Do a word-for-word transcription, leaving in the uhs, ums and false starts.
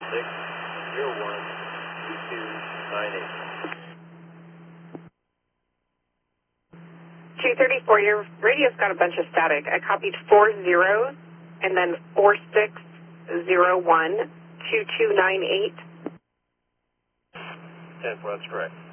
six zero one two two nine eight. two thirty-four, your radio's got a bunch of static. I copied four zeros and then four six zero one two two nine eight. ten four, that's correct.